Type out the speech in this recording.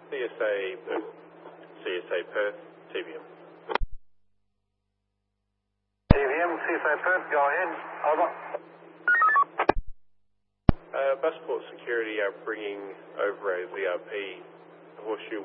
CSA Perth, TVM. TVM, CSA Perth, go ahead. Over. Busport Security are bringing over a VRP Horseshoe